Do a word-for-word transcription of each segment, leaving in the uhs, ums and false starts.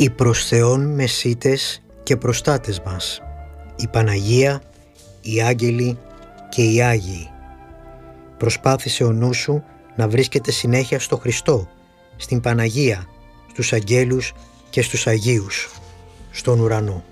Οι προς Θεόν μεσίτες και προστάτες μας, η Παναγία, οι άγγελοι και οι Άγιοι. Προσπάθησε ο νους σου να βρίσκεται συνέχεια στο Χριστό, στην Παναγία, στους αγγέλους και στους Αγίους, στον ουρανό.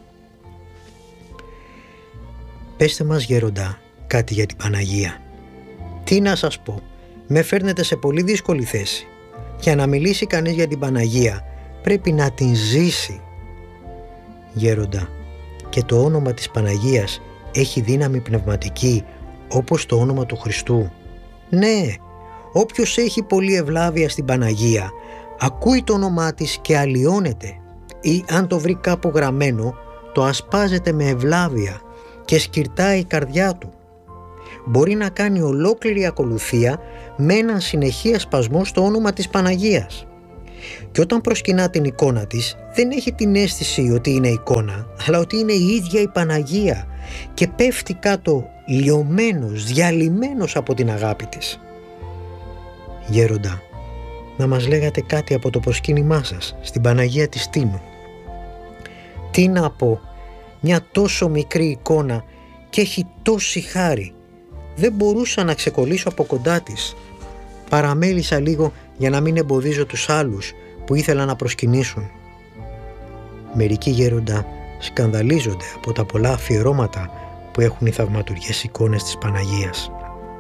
Πέστε μας, γέροντα, κάτι για την Παναγία. Τι να σας πω, με φέρνετε σε πολύ δύσκολη θέση. Για να μιλήσει κανείς για την Παναγία πρέπει να την ζήσει. Γέροντα, και το όνομα της Παναγίας έχει δύναμη πνευματική όπως το όνομα του Χριστού? Ναι, όποιος έχει πολλή ευλάβεια στην Παναγία ακούει το όνομά της και αλλοιώνεται, ή αν το βρει κάπου γραμμένο το ασπάζεται με ευλάβεια και σκυρτάει η καρδιά του. Μπορεί να κάνει ολόκληρη ακολουθία με έναν συνεχή ασπασμό στο όνομα της Παναγίας. Και όταν προσκυνά την εικόνα της δεν έχει την αίσθηση ότι είναι εικόνα, αλλά ότι είναι η ίδια η Παναγία και πέφτει κάτω λιωμένος, διαλυμένος από την αγάπη της. Γέροντα, να μας λέγατε κάτι από το προσκύνημά σας στην Παναγία της Τίνου. Τι να πω, μια τόσο μικρή εικόνα και έχει τόση χάρη. Δεν μπορούσα να ξεκολλήσω από κοντά της. Παραμέλησα λίγο για να μην εμποδίζω τους άλλους που ήθελαν να προσκυνήσουν. Μερικοί, γέροντα, σκανδαλίζονται από τα πολλά αφιερώματα που έχουν οι θαυματουργές εικόνες της Παναγίας.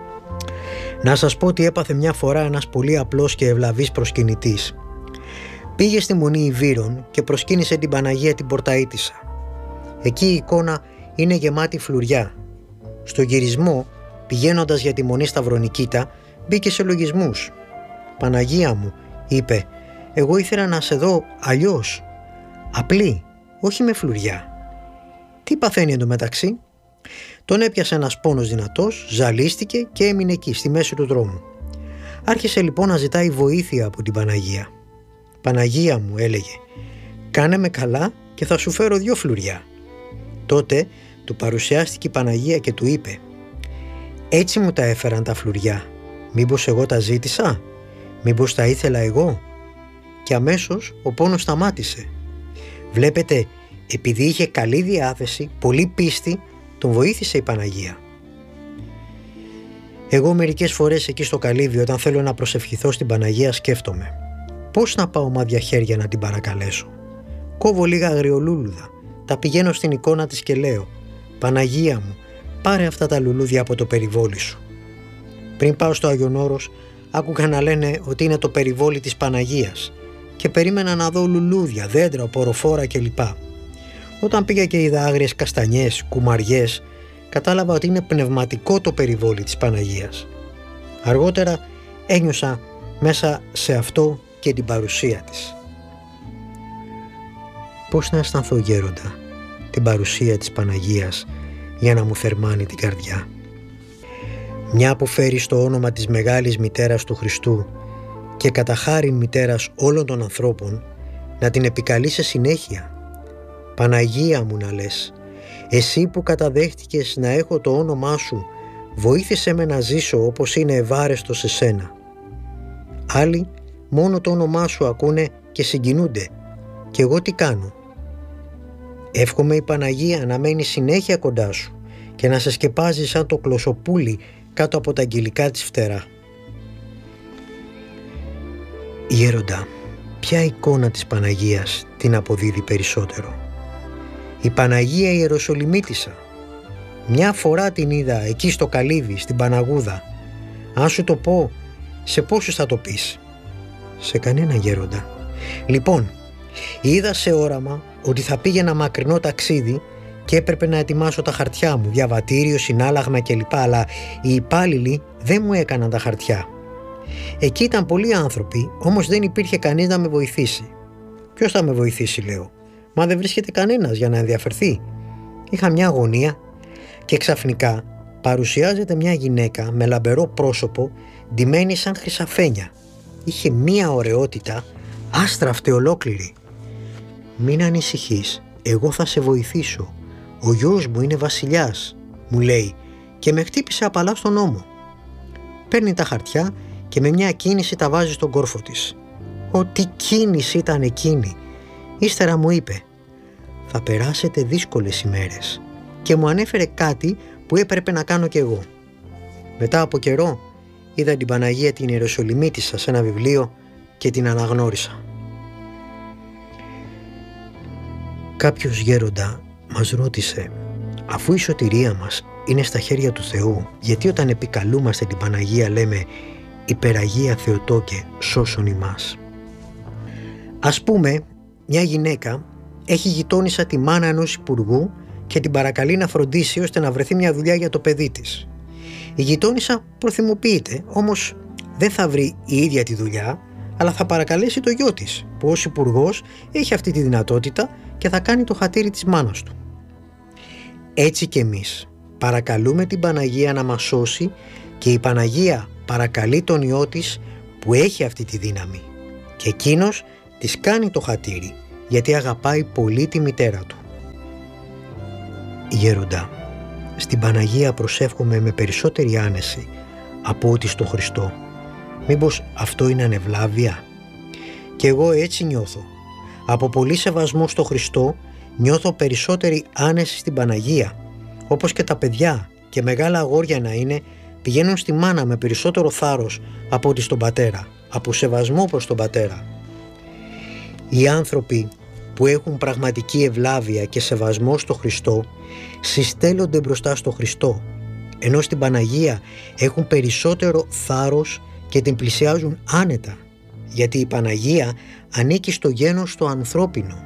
Να σας πω ότι έπαθε μια φορά ένας πολύ απλός και ευλαβής προσκυνητής. Πήγε στη Μονή Ιβύρων και προσκύνησε την Παναγία την Πορταΐτισσα. Εκεί η εικόνα είναι γεμάτη φλουριά. Στο γυρισμό, πηγαίνοντας για τη Μονή Σταυρονικήτα, μπήκε σε λογισμούς. «Παναγία μου», είπε, «εγώ ήθελα να σε δω αλλιώς, απλή, όχι με φλουριά». Τι παθαίνει εντωμεταξύ? Τον έπιασε ένας πόνος δυνατός, ζαλίστηκε και έμεινε εκεί στη μέση του δρόμου. Άρχισε λοιπόν να ζητάει βοήθεια από την Παναγία. «Παναγία μου», έλεγε, «κάνε με καλά και θα σου φέρω δυο φλουριά». Τότε του παρουσιάστηκε η Παναγία και του είπε, «Έτσι μου τα έφεραν τα φλουριά, μήπως εγώ τα ζήτησα, μήπως τα ήθελα εγώ?» Και αμέσως ο πόνος σταμάτησε. Βλέπετε, επειδή είχε καλή διάθεση, πολύ πίστη, τον βοήθησε η Παναγία. Εγώ μερικές φορές εκεί στο καλύβι, όταν θέλω να προσευχηθώ στην Παναγία, σκέφτομαι πώς να πάω μάδια χέρια να την παρακαλέσω. Κόβω λίγα αγριολούλουδα, τα πηγαίνω στην εικόνα της και λέω, «Παναγία μου, πάρε αυτά τα λουλούδια από το περιβόλι σου». Πριν πάω στο Άγιον Όρος, άκουγα να λένε ότι είναι το περιβόλι της Παναγίας και περίμενα να δω λουλούδια, δέντρα, ποροφόρα κλπ. Όταν πήγα και είδα άγριες καστανιές, κουμαριές, κατάλαβα ότι είναι πνευματικό το περιβόλι της Παναγίας. Αργότερα ένιωσα μέσα σε αυτό και την παρουσία της. Πώς να αισθανθώ, γέροντα, την παρουσία της Παναγίας για να μου θερμάνει την καρδιά? Μια που φέρει στο όνομα της Μεγάλης Μητέρας του Χριστού και κατά χάριν μητέρας όλων των ανθρώπων, να την επικαλείς σε συνέχεια. «Παναγία μου», να λες, «εσύ που καταδέχτηκες να έχω το όνομά σου, βοήθησέ με να ζήσω όπως είναι ευάρεστο σε σένα». Άλλοι μόνο το όνομά σου ακούνε και συγκινούνται. Και εγώ τι κάνω? Εύχομαι η Παναγία να μένει συνέχεια κοντά σου και να σε σκεπάζει σαν το κλωσοπούλι κάτω από τα αγγελικά της φτερά. Γέροντα, ποια εικόνα της Παναγίας την αποδίδει περισσότερο? Η Παναγία Ιεροσολυμίτισσα. Μια φορά την είδα εκεί στο καλύβι, στην Παναγούδα. Αν σου το πω, σε πόσους θα το πεις? Σε κανένα, γέροντα. Λοιπόν, είδα σε όραμα ότι θα πήγαινα μακρινό ταξίδι και έπρεπε να ετοιμάσω τα χαρτιά μου, διαβατήριο, συνάλλαγμα κλπ. Αλλά οι υπάλληλοι δεν μου έκαναν τα χαρτιά. Εκεί ήταν πολλοί άνθρωποι, όμως δεν υπήρχε κανείς να με βοηθήσει. Ποιος θα με βοηθήσει, λέω, μα δεν βρίσκεται κανένας για να ενδιαφερθεί. Είχα μια αγωνία και ξαφνικά παρουσιάζεται μια γυναίκα με λαμπερό πρόσωπο, ντυμένη σαν χρυσαφένια. Είχε μια ωραιότητα άστραφτη ολόκληρη. «Μην ανησυχείς, εγώ θα σε βοηθήσω. Ο γιος μου είναι βασιλιάς», μου λέει, και με χτύπησε απαλά στον ώμο. Παίρνει τα χαρτιά και με μια κίνηση τα βάζει στον κόρφο της. Ό,τι κίνηση ήταν εκείνη! Ύστερα μου είπε «Θα περάσετε δύσκολες ημέρες» και μου ανέφερε κάτι που έπρεπε να κάνω κι εγώ. Μετά από καιρό είδα την Παναγία την Ιεροσολυμίτισσα σε ένα βιβλίο και την αναγνώρισα. Κάποιος γέροντα μας ρώτησε, αφού η σωτηρία μας είναι στα χέρια του Θεού, γιατί όταν επικαλούμαστε την Παναγία λέμε «Υπεραγία Θεοτόκε, σώσον ημάς». Ας πούμε, μια γυναίκα έχει γειτόνισσα τη μάνα ενός υπουργού και την παρακαλεί να φροντίσει ώστε να βρεθεί μια δουλειά για το παιδί της. Η γειτόνισσα προθυμοποιείται, όμως δεν θα βρει η ίδια τη δουλειά, αλλά θα παρακαλέσει το γιο της, που ως υπουργός έχει αυτή τη δυνατότητα και θα κάνει το χατήρι της μάνας του. Έτσι και εμείς παρακαλούμε την Παναγία να μας σώσει και η Παναγία παρακαλεί τον Υιό της που έχει αυτή τη δύναμη και εκείνος της κάνει το χατήρι γιατί αγαπάει πολύ τη μητέρα του. Γέροντα, στην Παναγία προσεύχομαι με περισσότερη άνεση από ότι στο Χριστό. Μήπως αυτό είναι ανευλάβεια? Και εγώ έτσι νιώθω. Από πολύ σεβασμό στο Χριστό νιώθω περισσότερη άνεση στην Παναγία. Όπως και τα παιδιά και μεγάλα αγόρια να είναι, πηγαίνουν στη μάνα με περισσότερο θάρρος από ότι στον πατέρα, από σεβασμό προς τον πατέρα. Οι άνθρωποι που έχουν πραγματική ευλάβεια και σεβασμό στο Χριστό συστέλλονται μπροστά στο Χριστό, ενώ στην Παναγία έχουν περισσότερο θάρρος και την πλησιάζουν άνετα, γιατί η Παναγία ανήκει στο γένος το ανθρώπινο.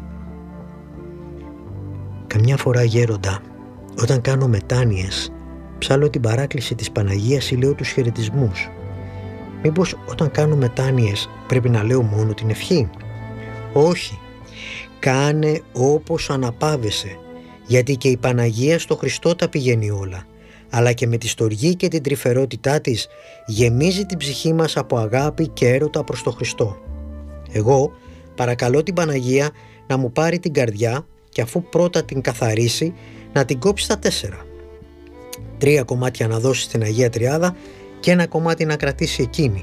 Καμιά φορά, γέροντα, όταν κάνω μετάνοιες, ψάλλω την παράκληση της Παναγίας ή λέω τους χαιρετισμούς. Μήπως όταν κάνω μετάνοιες πρέπει να λέω μόνο την ευχή? Όχι, κάνε όπως αναπαύεσαι, γιατί και η Παναγία στο Χριστό τα πηγαίνει όλα, αλλά και με τη στοργή και την τρυφερότητά της γεμίζει την ψυχή μας από αγάπη και έρωτα προς το Χριστό. Εγώ παρακαλώ την Παναγία να μου πάρει την καρδιά και αφού πρώτα την καθαρίσει να την κόψει στα τέσσερα. Τρία κομμάτια να δώσει στην Αγία Τριάδα και ένα κομμάτι να κρατήσει εκείνη.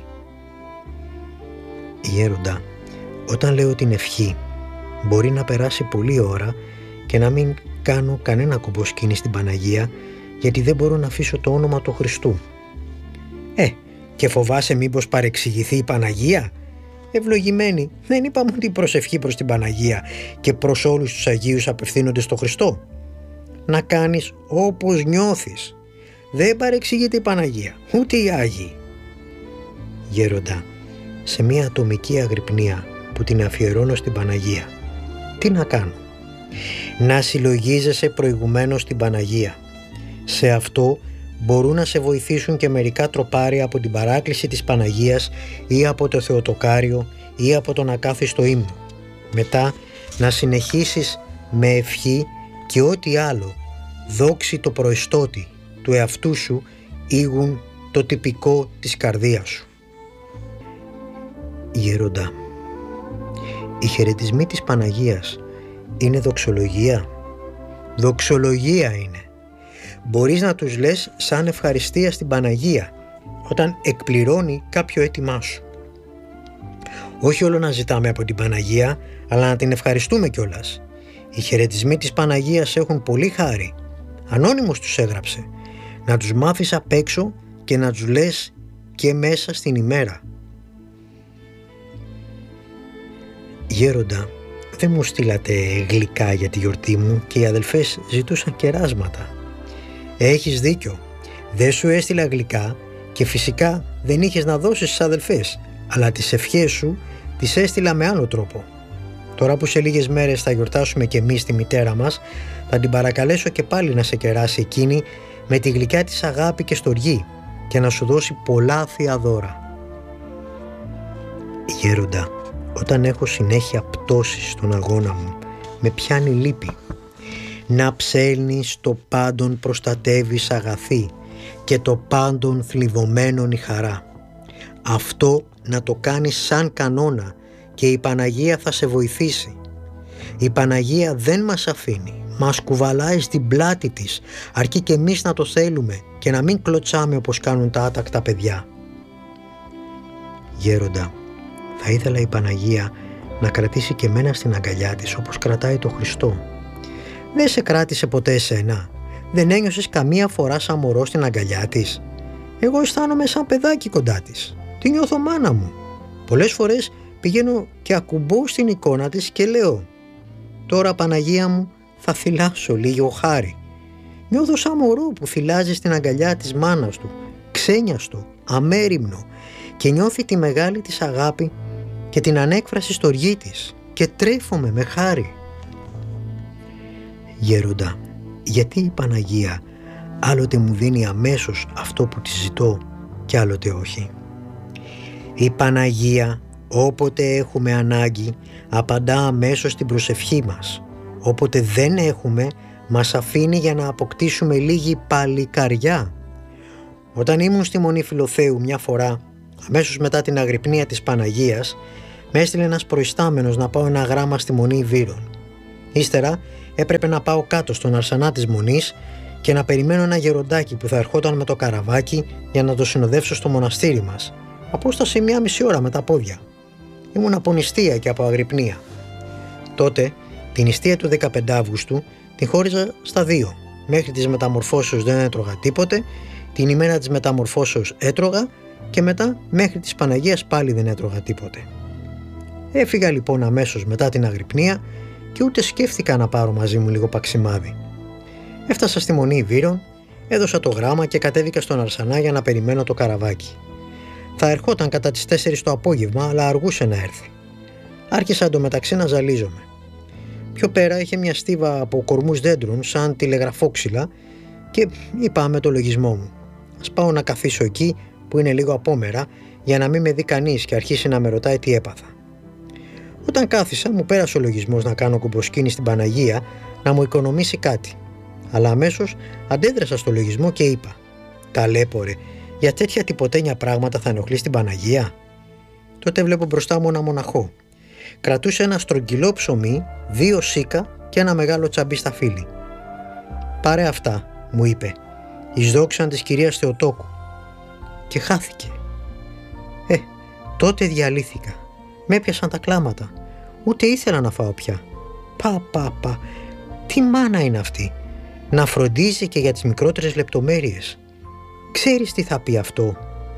Γέροντα, όταν λέω την ευχή μπορεί να περάσει πολλή ώρα και να μην κάνω κανένα κομποσκήνη στην Παναγία, γιατί δεν μπορώ να αφήσω το όνομα του Χριστού. Ε, και φοβάσαι μήπως παρεξηγηθεί η Παναγία? Ευλογημένη, δεν είπαμε ότι η προσευχή προς την Παναγία και προς όλους τους Αγίους απευθύνονται στο Χριστό? Να κάνεις όπως νιώθεις. Δεν παρεξηγείται η Παναγία, ούτε οι Άγιοι. Γέροντα, σε μια ατομική αγρυπνία που την αφιερώνω στην Παναγία, τι να κάνω? Να συλλογίζεσαι προηγουμένως την Παναγία. Σε αυτό μπορούν να σε βοηθήσουν και μερικά τροπάρια από την παράκληση της Παναγίας ή από το Θεοτοκάριο ή από τον ακάθιστο ύμνο. Μετά να συνεχίσεις με ευχή και ό,τι άλλο δόξει το προεστώτη του εαυτού σου ήγουν το τυπικό της καρδίας σου. Γέροντα, οι χαιρετισμοί της Παναγίας είναι δοξολογία? Δοξολογία είναι. Μπορείς να τους λες σαν ευχαριστία στην Παναγία όταν εκπληρώνει κάποιο αίτημά σου. Όχι όλο να ζητάμε από την Παναγία, αλλά να την ευχαριστούμε κιόλας. Οι χαιρετισμοί της Παναγίας έχουν πολύ χάρη. Ανώνυμος τους έγραψε. Να τους μάθεις απ' έξω και να τους λες και μέσα στην ημέρα. Γέροντα, δεν μου στείλατε γλυκά για τη γιορτή μου και οι αδελφές ζητούσαν κεράσματα. Έχεις δίκιο, δεν σου έστειλα γλυκά και φυσικά δεν είχες να δώσεις στις αδελφές, αλλά τις ευχές σου τις έστειλα με άλλο τρόπο. Τώρα που σε λίγες μέρες θα γιορτάσουμε και εμείς τη μητέρα μας, θα την παρακαλέσω και πάλι να σε κεράσει εκείνη με τη γλυκιά της αγάπη και στοργή και να σου δώσει πολλά θεία δώρα. Γέροντα, όταν έχω συνέχεια πτώσεις στον αγώνα μου, με πιάνει λύπη. Να ψέλνεις το πάντων προστατεύεις αγαθή και το πάντων θλιβωμένον η χαρά. Αυτό να το κάνεις σαν κανόνα και η Παναγία θα σε βοηθήσει. Η Παναγία δεν μας αφήνει, μας κουβαλάει στην πλάτη της, αρκεί και εμείς να το θέλουμε και να μην κλωτσάμε όπως κάνουν τα άτακτα παιδιά. Γέροντα, θα ήθελα η Παναγία να κρατήσει και μένα στην αγκαλιά της όπως κρατάει το Χριστό. Δεν σε κράτησε ποτέ εσένα? Δεν ένιωσες καμία φορά σαν μωρό στην αγκαλιά της? Εγώ αισθάνομαι σαν παιδάκι κοντά της. Τη νιώθω μάνα μου. Πολλές φορές πηγαίνω και ακουμπώ στην εικόνα της και λέω: τώρα Παναγία μου θα θυλάσω λίγο χάρη. Νιώθω σαν μωρό που θυλάζει στην αγκαλιά της μάνας του, ξένιαστο, αμέριμνο, και νιώθει τη μεγάλη της αγάπη και την ανέκφραση στοργή της, και τρέφομαι με χάρη. Γέροντα, γιατί η Παναγία άλλοτε μου δίνει αμέσως αυτό που της ζητώ και άλλοτε όχι? Η Παναγία, όποτε έχουμε ανάγκη, απαντά αμέσως την προσευχή μας. Όποτε δεν έχουμε, μας αφήνει για να αποκτήσουμε λίγη παλικαριά. Όταν ήμουν στη Μονή Φιλοθέου μια φορά, αμέσως μετά την αγρυπνία της Παναγίας, με έστειλε ένας προϊστάμενος να πάω ένα γράμμα στη Μονή Βύρων. Ύστερα έπρεπε να πάω κάτω στον αρσανά της Μονής και να περιμένω ένα γεροντάκι που θα ερχόταν με το καραβάκι για να το συνοδεύσω στο μοναστήρι μας. Απόσταση μία μισή ώρα με τα πόδια. Ήμουν από νηστεία και από αγρυπνία. Τότε, την νηστεία του δεκαπέντε Αυγούστου την χώριζα στα δύο. Μέχρι της μεταμορφώσεως δεν έτρωγα τίποτε, την ημέρα της μεταμορφώσεως έτρωγα και μετά μέχρι της Παναγίας πάλι δεν έτρωγα τίποτε. Έφυγα λοιπόν αμέσως μετά την αγρυπνία και ούτε σκέφτηκα να πάρω μαζί μου λίγο παξιμάδι. Έφτασα στη Μονή Βύρων, έδωσα το γράμμα και κατέβηκα στον αρσανά για να περιμένω το καραβάκι. Θα ερχόταν κατά τις τέσσερις το απόγευμα, αλλά αργούσε να έρθει. Άρχισα εντωμεταξύ να ζαλίζομαι. Πιο πέρα είχε μια στίβα από κορμούς δέντρων σαν τηλεγραφόξυλα και είπα με το λογισμό μου: ας πάω να καθίσω εκεί που είναι λίγο απόμερα, για να μην με δει κανείς και αρχίσει να με ρωτάει τι έπαθα. Όταν κάθισα, μου πέρασε ο λογισμός να κάνω κουμποσκίνη στην Παναγία να μου οικονομήσει κάτι. Αλλά αμέσως αντέδρασα στο λογισμό και είπα: ταλέπορε, για τέτοια τυποτένια πράγματα θα ενοχλείς την Παναγία? Τότε βλέπω μπροστά μου ένα μοναχό. Κρατούσε ένα στρογγυλό ψωμί, δύο σίκα και ένα μεγάλο τσαμπί στα φύλλη. «Πάρε αυτά», μου είπε, «εις δόξαν της κυρίας Θεοτόκου». Και χάθηκε. Ε, τότε διαλύθηκα. Με έπιασαν τα κλάματα. Ούτε ήθελα να φάω πια. Πα, πα, πα. Τι μάνα είναι αυτή? Να φροντίζει και για τις μικρότερες λεπτομέρειες. Ξέρεις τι θα πει αυτό?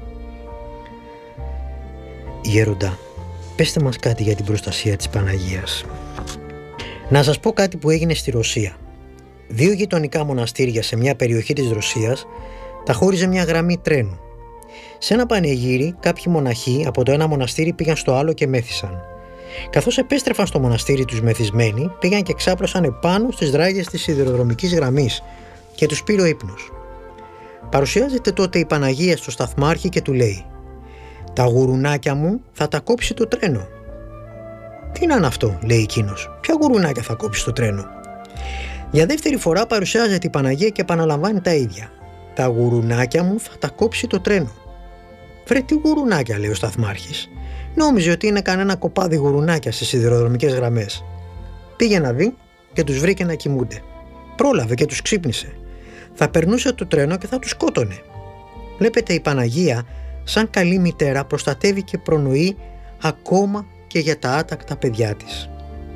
Γέροντα, πέστε μας κάτι για την προστασία της Παναγίας. Να σας πω κάτι που έγινε στη Ρωσία. Δύο γειτονικά μοναστήρια σε μια περιοχή της Ρωσίας τα χώριζε μια γραμμή τρένου. Σε ένα πανηγύρι, κάποιοι μοναχοί από το ένα μοναστήρι πήγαν στο άλλο και μέθησαν. Καθώς επέστρεφαν στο μοναστήρι τους μεθυσμένοι, πήγαν και ξάπλωσαν επάνω στις δράγες της σιδηροδρομικής γραμμής και τους πήρε ο ύπνος. Παρουσιάζεται τότε η Παναγία στο σταθμάρχη και του λέει: «Τα γουρουνάκια μου θα τα κόψει το τρένο». «Τι να είναι αυτό?» λέει εκείνος. «Ποια γουρουνάκια θα κόψει το τρένο?» Για δεύτερη φορά παρουσιάζεται η Παναγία και επαναλαμβάνει τα ίδια. «Τα γουρουνάκια μου θα τα κόψει το τρένο». «Βρε, τι γουρουνάκια?» λέει ο σταθμάρχης. Νόμιζε ότι είναι κανένα κοπάδι γουρουνάκια στις σιδηροδρομικές γραμμές. Πήγε να δει και τους βρήκε να κοιμούνται. Πρόλαβε και τους ξύπνησε. Θα περνούσε το τρένο και θα τους σκότωνε. Βλέπετε, η Παναγία, σαν καλή μητέρα, προστατεύει και προνοεί ακόμα και για τα άτακτα παιδιά της.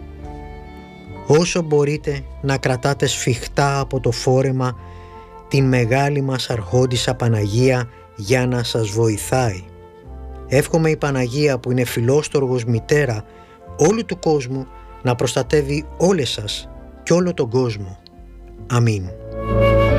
Όσο μπορείτε να κρατάτε σφιχτά από το φόρεμα την μεγάλη μας αρχόντισσα Παναγία για να σας βοηθάει. Εύχομαι η Παναγία, που είναι φιλόστοργος μητέρα όλου του κόσμου, να προστατεύει όλες σας και όλο τον κόσμο. Αμήν.